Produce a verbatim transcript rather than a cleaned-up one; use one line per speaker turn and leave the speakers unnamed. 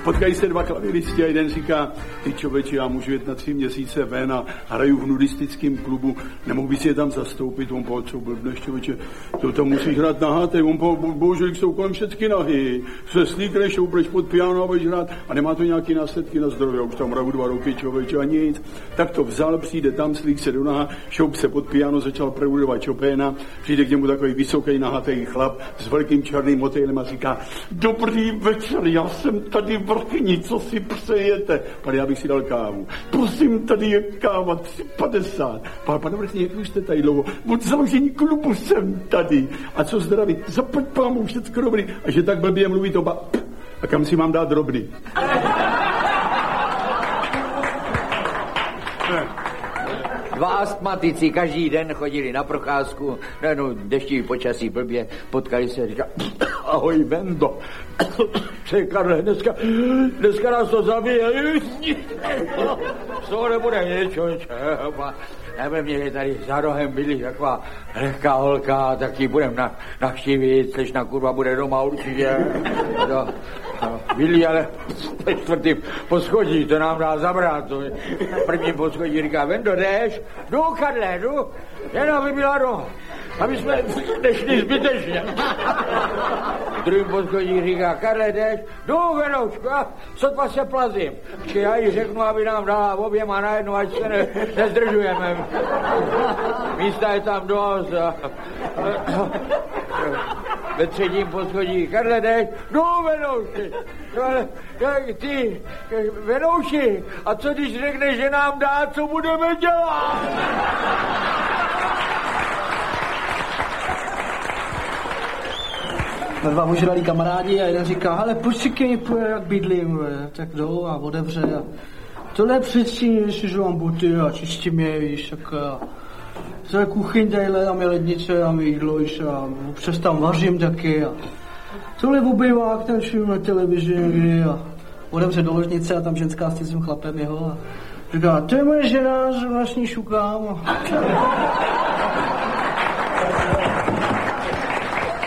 potkají se dva klaviristi a jeden říká, ty člověče, já můžu jet na tři měsíce ven a hraju v nudistickém klubu, nemohu bys je tam zastoupit, on po co blbneš, člověče, to tam musíš hrát nahatej, on po bohužel jsou kolem všechny nahy, se slíkneš, šoupreš pod piano a budeš hrát a nemá to nějaký následky na zdraví, já už tam hraju dva roky, člověče, a nic. Tak to vzal, přijde tam, slík se do naha, šoup se pod piano, začal preudovat Chopina, přijde k němu takový vysoký nahatý chlap s velkým černým motýlem a říká, dobrý večer, já jsem tady vrchní, co si přejete? Pane, já bych si dal kávu. Prosím, tady je káva, tři padesát. Pane, pane vrchní, jak už jste tady dlouho? Od založení klubu jsem tady. A co zdraví? Zaplať pámu, všecko dobrý. A že tak blbě mluví to ba... A kam si mám dát drobný?
Dva astmatici každý den chodili na procházku, no, deštivý počasí blbě, potkali se a říkali, ahoj Vendo, Čej, Karle, dneska, dneska nás to zabije, z toho nebude něco, Nebude mě tady za rohem byli taková lehká holka, tak ji budem na, navštívit, slečna kurva bude doma určitě. No, no, Vili, ale ve čtvrtým poschodí, to nám dá zabrat. To v prvním poschodí říká, Vendo, jdeš? Jdu, Karle, jdu. Jen aby byla doma. Aby jsme nešli zbytečně. V druhém poschodí říká, Karle, jdeš? Jdu, Venoučku, sotva se plazím. Či já jí řeknu, aby nám dala oběma najednou, ať se ne, nezdržujeme. Místa je tam dost. Ve třetím poschodí, Karle, jdeš? Jdu, Venouši. Ty, Venouši, a co když řekneš, že nám dá, co budeme dělat?
Na dva ožralí kamarádi a jeden říká, hele, počkej, jak bydlím, tak jdou a otevře a tohle přečím, že mám boty a čistím je, víš, tak za kuchyň tadyhle, tam je lednice, tam je jídlo, víš, a občas tam vařím taky a tohle obývák, ten ším na televizi někdy a otevře do ložnice a tam ženská s tím chlapem jeho a říká, to je moje žena, zrovna s ní šukám.